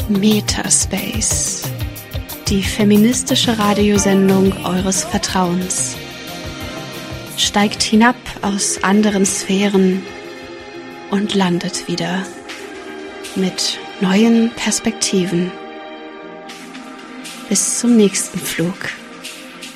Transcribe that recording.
Metaspace, die feministische Radiosendung eures Vertrauens. Steigt hinab aus anderen Sphären und landet wieder mit neuen Perspektiven. Bis zum nächsten Flug.